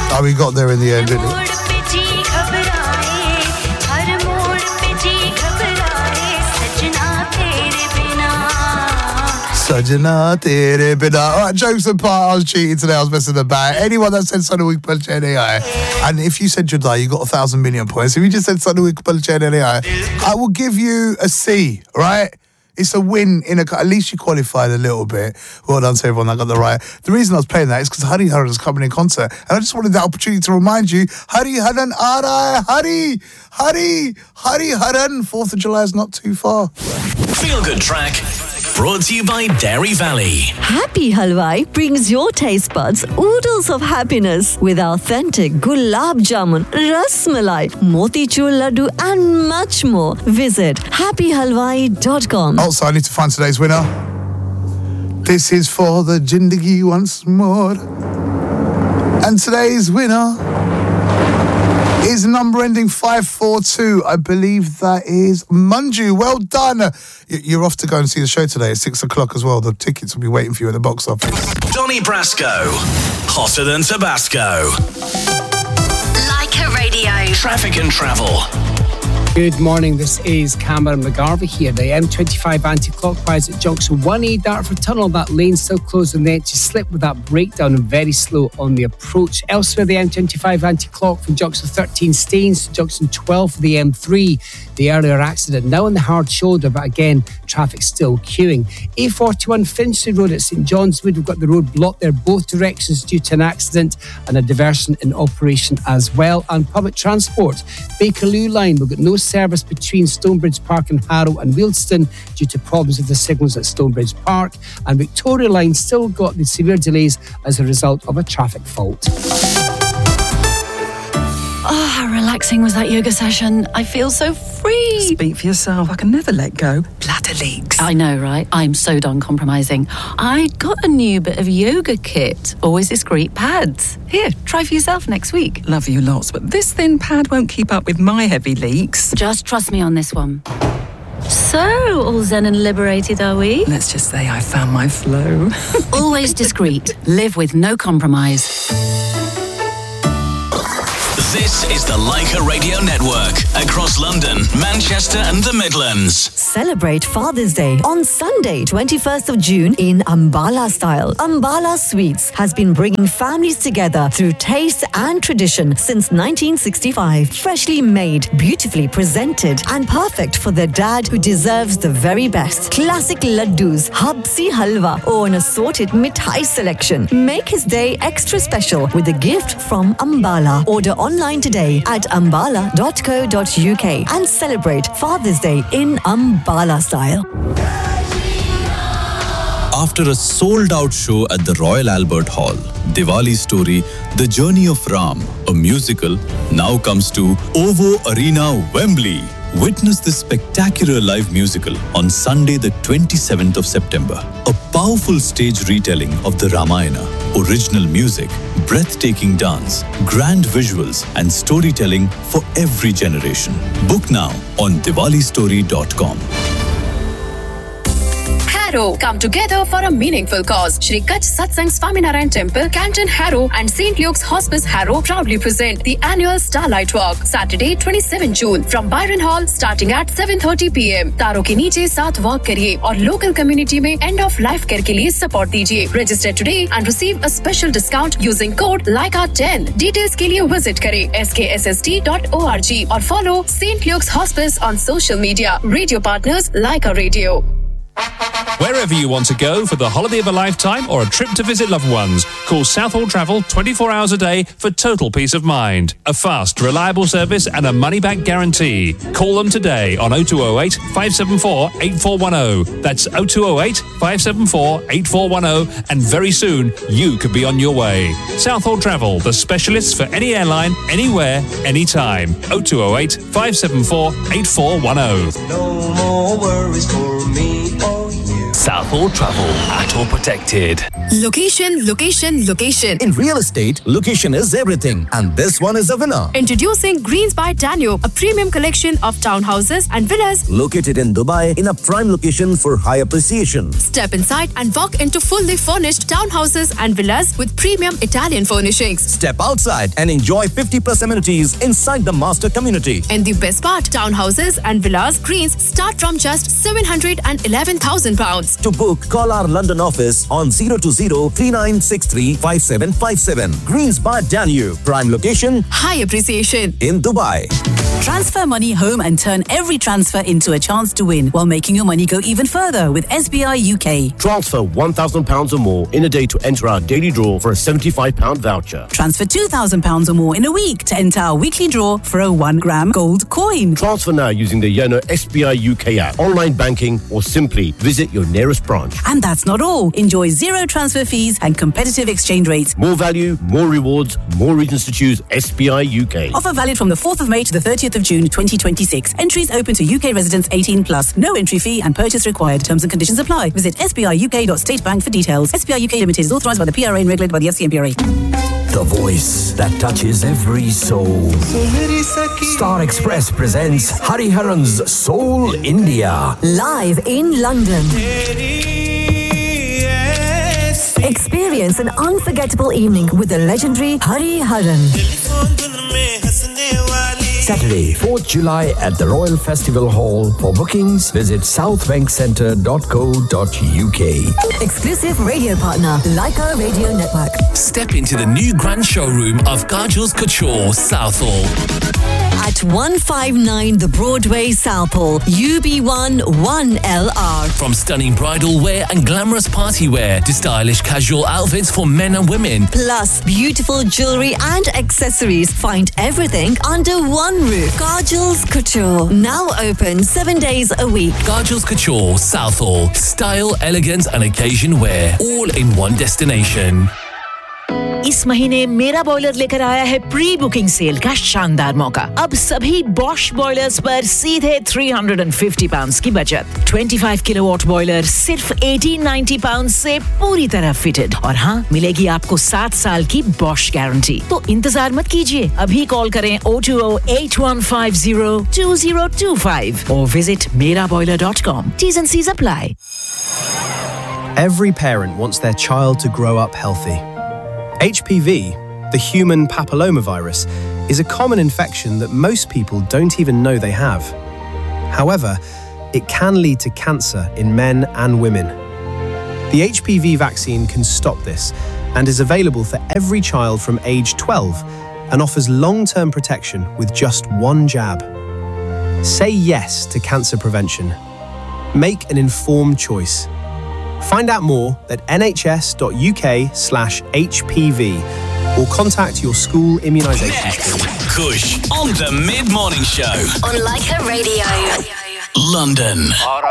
Oh, we got there in the end, didn't we? Sajna tere bina. Alright, jokes apart, I was cheating today, I was messing about. Anyone that said Sanawik Palchenei, and if you said Judai, you got 1,000 million points. If you just said Sanawik Palchenei, I will give you a C, right? It's a win at least you qualified a little bit. Well done to everyone that got the right. The reason I was playing that is because Hari Haran is coming in concert. And I just wanted the opportunity to remind you, Hari Haran Ara, Hari Haran. 4th of July is not too far. Feel Good Track, brought to you by Dairy Valley. Happy Halwai brings your taste buds oodles of happiness with authentic gulab jamun, ras malai, motichur laddu and much more. Visit happyhalwai.com. Also, I need to find today's winner. This is for the Jindagi once more. And today's winner is number ending 542. I believe that is Manju. Well done. You're off to go and see the show today at 6 o'clock as well. The tickets will be waiting for you at the box office. Donny Brasco, hotter than Tabasco. Leica Radio. Traffic and travel. Good morning, this is Cameron McGarvey here. The M25 anti-clockwise at junction 1A Dartford Tunnel. That lane still closed on the edge. You slip with that breakdown and very slow on the approach. Elsewhere, the M25 anti-clock from junction 13 Staines to junction 12 for the M3. The earlier accident now on the hard shoulder, but again, traffic still queuing. A41 Finchley Road at St John's Wood. We've got the road blocked there both directions due to an accident and a diversion in operation as well. And public transport, Bakerloo line. We've got no service between Stonebridge Park and Harrow and Wealdstone due to problems with the signals at Stonebridge Park. And Victoria line still got the severe delays as a result of a traffic fault. Oh, how relaxing was that yoga session. I feel so free. Speak for yourself. I can never let go. Bladder leaks. I know, right? I'm so done compromising. I got a new bit of yoga kit. Always discreet pads. Here, try for yourself next week. Love you lots, but this thin pad won't keep up with my heavy leaks. Just trust me on this one. So, all zen and liberated, are we? Let's just say I found my flow. Always discreet. Live with no compromise. This is the Leica Radio Network across London, Manchester and the Midlands. Celebrate Father's Day on Sunday, 21st of June in Ambala style. Ambala Sweets has been bringing families together through taste and tradition since 1965. Freshly made, beautifully presented and perfect for the dad who deserves the very best. Classic laddus, habsi halwa or an assorted mithai selection. Make his day extra special with a gift from Ambala. Order online today at ambala.co.uk and celebrate Father's Day in Ambala style. After a sold-out show at the Royal Albert Hall, Diwali Story, The Journey of Ram, a musical, now comes to OVO Arena, Wembley. Witness this spectacular live musical on Sunday the 27th of September. A powerful stage retelling of the Ramayana, original music, breathtaking dance, grand visuals and storytelling for every generation. Book now on diwalistory.com. Harrow come together for a meaningful cause. Shri Kutch Satsang Swaminarayan Temple, Canton Harrow and St. Luke's Hospice Harrow proudly present the annual Starlight Walk, Saturday 27 June from Byron Hall starting at 7:30 p.m. तारों के नीचे साथ walk करिए और local community में end of life care के लिए support दीजिए. Register today and receive a special discount using code LICA10. Details के लिए visit करें skssd.org और follow St. Luke's Hospice on social media. Radio partners Leica Radio. Wherever you want to go for the holiday of a lifetime or a trip to visit loved ones, call Southall Travel 24 hours a day for total peace of mind. A fast, reliable service and a money-back guarantee. Call them today on 0208 574 8410. That's 0208 574 8410 and very soon you could be on your way. Southall Travel, the specialists for any airline, anywhere, anytime. 0208 574 8410. No more worries for me. Southall Travel. At all protected. Location, location, location. In real estate, location is everything. And this one is a winner. Introducing Greens by Danube, a premium collection of townhouses and villas located in Dubai in a prime location for high appreciation. Step inside and walk into fully furnished townhouses and villas with premium Italian furnishings. Step outside and enjoy 50+ amenities inside the master community. And the best part, townhouses and villas Greens start from just £711,000. To book, call our London office on 020-3963-5757. Greens by Danube, prime location, high appreciation in Dubai. Transfer money home and turn every transfer into a chance to win while making your money go even further with SBI UK. Transfer £1,000 or more in a day to enter our daily draw for a £75 voucher. Transfer £2,000 or more in a week to enter our weekly draw for a 1 gram gold coin. Transfer now using the Yono SBI UK app, online banking, or simply visit your nearest branch. And that's not all. Enjoy zero transfer fees and competitive exchange rates. More value, more rewards, more reasons to choose SBI UK. Offer valid from the 4th of May to the 30th of June 2026. Entries open to UK residents 18+. No entry fee and purchase required. Terms and conditions apply. Visit sbiuk.statebank for details. SBI UK Limited is authorised by the PRA and regulated by the FCMPRA. The voice that touches every soul. Star Express presents Hariharan's Soul India. Live in London. Experience an unforgettable evening with the legendary Hariharan. Saturday, 4th July at the Royal Festival Hall. For bookings, visit southbankcentre.co.uk. Exclusive radio partner, Leica Radio Network. Step into the new grand showroom of Kajal's Couture, Southall. At 159 The Broadway, Southall, UB1 1LR. From stunning bridal wear and glamorous party wear to stylish casual outfits for men and women. Plus, beautiful jewellery and accessories. Find everything under one roof. Kajal's Couture. Now open 7 days a week. Kajal's Couture, Southall. Style, elegance and occasion wear. All in one destination. इस महीने मेरा boiler लेकर आया है pre booking cell का शानदार मौका। अब सभी बॉश बॉयलर्स पर सीधे £350 की बचत। 25 किलोवाट बॉयलर सिर्फ £1890 से पूरी तरह फिटेड। और हाँ, मिलेगी आपको 7 साल की बॉश गारंटी। तो इंतजार मत कीजिए, अभी कॉल करें 020-8150-2025 or visit meraboiler.com. T's and C's apply. Every parent wants their child to grow up healthy. HPV, the human papillomavirus, is a common infection that most people don't even know they have. However, it can lead to cancer in men and women. The HPV vaccine can stop this and is available for every child from age 12 and offers long-term protection with just one jab. Say yes to cancer prevention. Make an informed choice. Find out more at nhs.uk/HPV or contact your school immunisation school. Kush on the Mid-Morning Show. On Leica Radio. London.